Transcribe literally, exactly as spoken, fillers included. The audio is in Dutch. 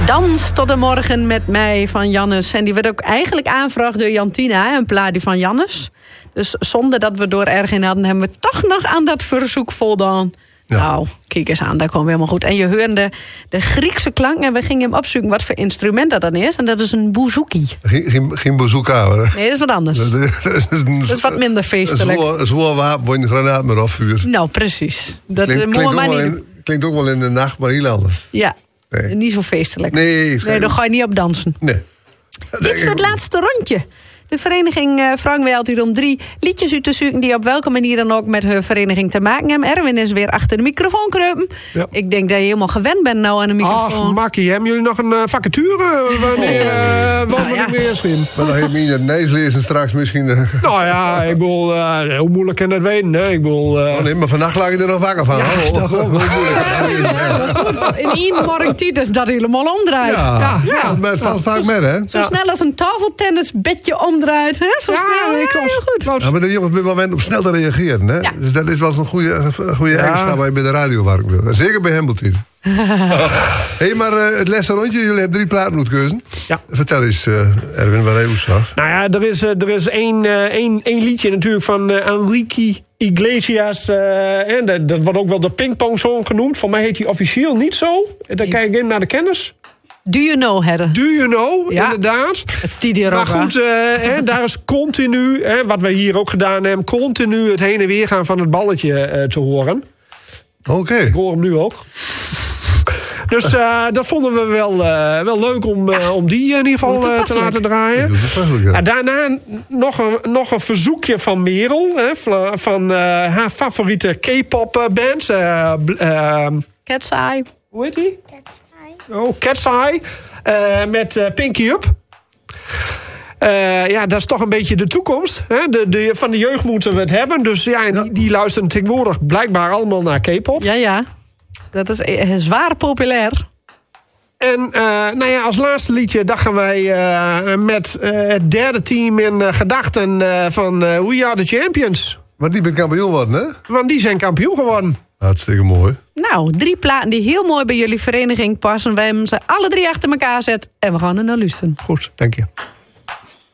Dans tot de morgen met mij van Jannes. En die werd ook eigenlijk aangevraagd door Jantina, een plaatje van Jannes. Dus zonder dat we door erg in hadden, hebben we toch nog aan dat verzoek voldaan. Ja. Nou, kijk eens aan, dat komt helemaal goed. En je hoorde de, de Griekse klank en we gingen hem opzoeken wat voor instrument dat dan is. En dat is een bouzouki. Geen, geen, geen bouzouka, hoor. Nee, dat is wat anders. Dat is, dat is, een, dat is wat minder feestelijk. Een zwaar wapen waar je een granaat meer afvuurt. Nou, precies. Dat Klink, klinkt, klinkt, maar ook niet... in, klinkt ook wel in de nacht, maar heel anders. Ja, nee. Niet zo feestelijk. Nee, nee, daar ga je niet op dansen. Nee. Dit voor het laatste rondje. De vereniging uh, vragen wij altijd om drie liedjes uit te zoeken die op welke manier dan ook met hun vereniging te maken hebben. Erwin is weer achter de microfoon kruipen. Ja. Ik denk dat je helemaal gewend bent nou aan de microfoon. Ach, Makkie, hebben jullie nog een uh, vacature? Wanneer, uh, wat nou, moet ja. ik weer zien? Maar dan heb je het Nijs lezen straks misschien. Uh... Nou ja, ik bedoel, uh, hoe moeilijk kan dat weten? Hè? Ik bedoel, uh... oh nee, maar vannacht lag je er nog wakker van. Ja, oh, toch wel. Hoe moeilijk. Ja, in één morgen tijd is dat helemaal omdraait. Ja, ja, ja. ja maar het valt ja. vaak zo, met, hè? Zo ja. snel als een tafeltennisbedje omdraait. Hè? Zo ja, snel, ik ja, heel goed. Ja, maar de jongens zijn wel wend om snel te reageren. Hè? Ja. Dus dat is wel eens een goede, goede ja. eigenschap waar je bij de radio werkt. Zeker bij Hambeltien. Hé, hey, maar uh, het laatste rondje, jullie hebben drie platen uitgekozen. Ja. Vertel eens, uh, Erwin, waar hij zag. Nou ja, er is, uh, er is één, uh, één, één liedje natuurlijk van uh, Enrique Iglesias. Uh, en dat, dat wordt ook wel de pingpongsong genoemd. Voor mij heet hij officieel niet zo. Dan kijk ik even naar de kennis. Do you know, Herre? Do you know, ja. Inderdaad. Het stiet hier maar ook, goed, uh, hè, daar is continu, hè, wat we hier ook gedaan hebben, continu het heen en weer gaan van het balletje uh, te horen. Oké. Okay. Ik hoor hem nu ook. Dus uh, dat vonden we wel, uh, wel leuk om, uh, om die in ieder geval uh, te laten draaien. Ja. Ja, daarna nog een, nog een verzoekje van Merel. Hè, van uh, haar favoriete K-pop band. Uh, uh, Cat's Eye. Hoe heet die? Cat's Eye. Oh, Cat's Eye. Uh, met uh, Pinky Up. Uh, ja, dat is toch een beetje de toekomst. Hè? De, de, van de jeugd moeten we het hebben. Dus ja, die, die luisteren tegenwoordig blijkbaar allemaal naar K-pop. Ja, ja. Dat is zwaar populair. En uh, nou ja, als laatste liedje dachten wij uh, met uh, het derde team in uh, gedachten uh, van uh, We Are The Champions. Want die bent kampioen geworden, hè? Want die zijn kampioen geworden. Hartstikke mooi. Nou, drie platen die heel mooi bij jullie vereniging passen. Wij hebben ze alle drie achter elkaar gezet. En we gaan er naar luisteren. Goed, dank je.